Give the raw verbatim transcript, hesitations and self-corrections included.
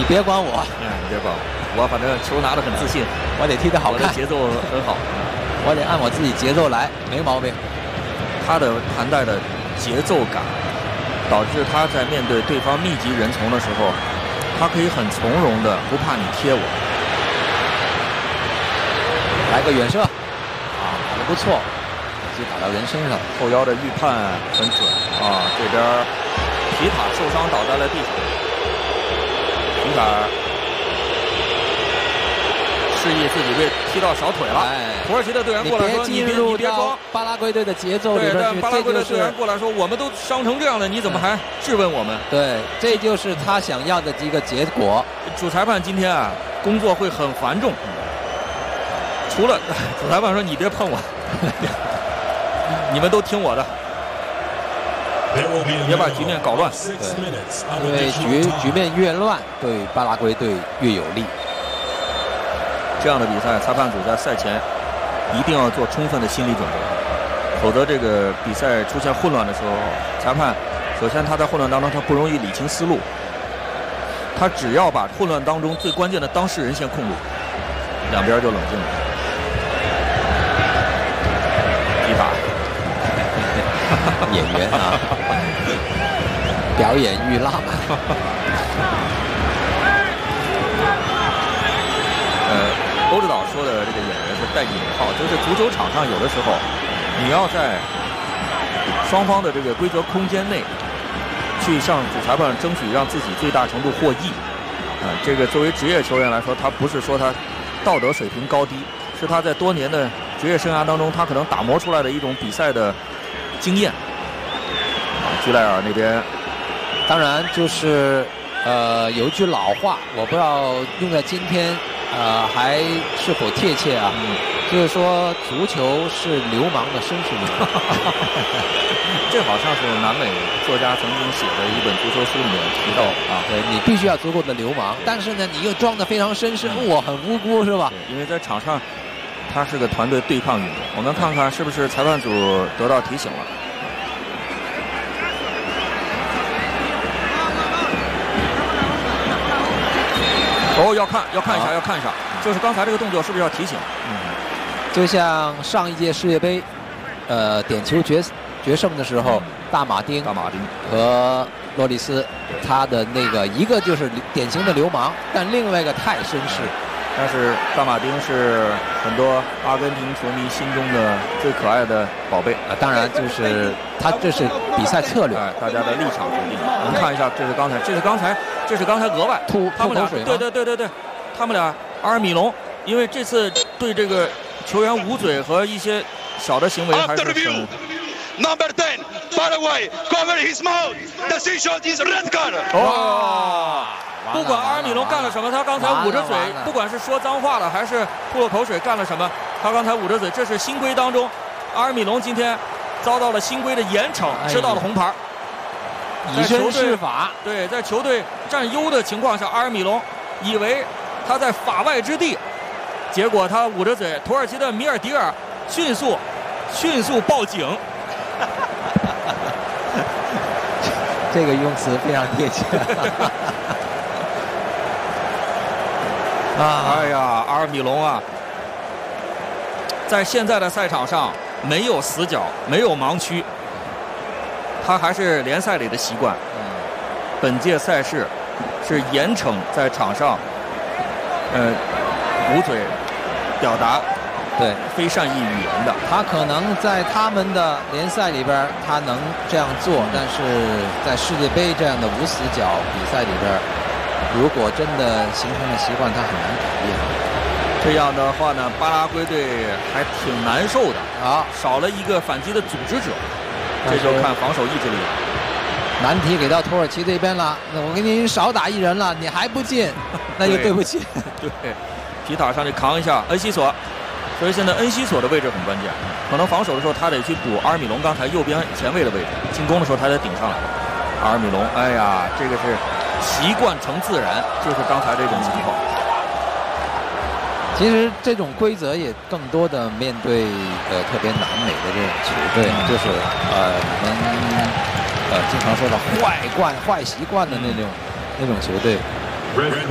你别管我， 哎，你别管我，我反正球拿得很自信， 我得踢得好看， 我的节奏很好， 我得按我自己节奏来，没毛病。 他的盘带的节奏感，导致他在面对对方密集人丛的时候，他可以很从容的，不怕你贴我。 来个远射，啊，打得不错，直接打到人身上， 后腰的预判很准啊。这边皮塔受伤倒在了地上，皮塔示意自己被踢到小腿了。哎，土耳其的队员过来说：“你别你别装。” 巴拉圭队的节奏里边去， 巴拉圭的队员过来说：“我们都伤成这样了，你怎么还质问我们？” 对，这就是他想要的一个结果。 主裁判今天啊，工作会很繁重。除了主裁判说：“你别碰我，你们都听我的，别把局面搞乱。” 对，因为局局面越乱，对巴拉圭队越有利。 这样的比赛，裁判组在赛前一定要做充分的心理准备，否则这个比赛出现混乱的时候，裁判首先他在混乱当中他不容易理清思路，他只要把混乱当中最关键的当事人先控住，两边就冷静了。皮塔， 演员啊，表演欲浪漫。 呃。欧指导说的这个演员是带引号，就是足球场上有的时候，你要在双方的这个规则空间内，去向主裁判争取让自己最大程度获益。啊、呃，这个作为职业球员来说，他不是说他道德水平高低，是他在多年的职业生涯当中，他可能打磨出来的一种比赛的经验。啊，居莱尔那边， 当然就是呃有一句老话，我不知道用在今天。呃，还是否贴切啊？嗯、就是说，足球是流氓的绅士运动。 这好像是南美作家曾经写的一本足球书里面提到啊。 对，你必须要足够的流氓，但是呢，你又装得非常绅士，我很无辜，是吧？ 因为在场上，它是个团队对抗运动。我们看看是不是裁判组得到提醒了。哦，要看，要看一下，要看一下，就是刚才这个动作是不是要提醒？ 嗯，就像上一届世界杯，呃，点球决决胜的时候，大马丁、 大马丁和洛里斯，他的那个一个就是典型的流氓，但另外一个太绅士。 但是大马丁是很多阿根廷球迷心中的最可爱的宝贝啊！当然，就是他这是比赛策略， 哎，大家的立场决定。我们看一下，这是刚才，这是刚才，这是刚才额外吐他们俩，对对对对对，他们俩阿尔米隆，因为这次对这个球员捂嘴和一些小的行为还是很。 Number ten, Paraguay, cover his mouth. The shot is red card. 哦，不管阿尔米隆干了什么，他刚才捂着嘴，不管是说脏话了还是吐了口水干了什么，他刚才捂着嘴，这是新规当中，阿尔米隆今天遭到了新规的严惩，吃到了红牌。 以身试法。 对，在球队占优的情况下，阿尔米隆以为他在法外之地，结果他捂着嘴，土耳其的米尔迪尔迅速迅速报警。 这个用词非常贴切。 啊，哎呀，阿尔米隆啊，在现在的赛场上没有死角，没有盲区，他还是联赛里的习惯。本届赛事是严惩在场上，呃，捂嘴表达。对，非善意语言的， 他可能在他们的联赛里边他能这样做，但是在世界杯这样的无死角比赛里边，如果真的形成了习惯，他很难改变。 这样的话呢，巴拉圭队还挺难受的啊， 少了一个反击的组织者，这就看防守意志力了。 难题给到土耳其这边了，那我给你少打一人了，你还不进，那就对不起。 对，皮塔上去扛一下恩西索。所以现在恩西索的位置很关键，可能防守的时候他得去补阿尔米隆刚才右边前卫的位置，进攻的时候他得顶上来。阿尔米隆，哎呀，这个是习惯成自然，就是刚才这种情况。 其实这种规则也更多的面对呃特别南美的这种球队，嗯、就是呃我们呃经常说的坏惯、坏习惯的那种、嗯、那种球队。